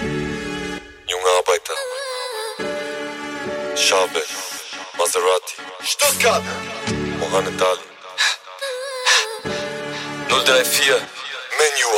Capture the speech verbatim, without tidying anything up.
Junge Arbeiter, Schabe, Maserati, Stuttgart, Mohamed Ali, null drei vier, Menu.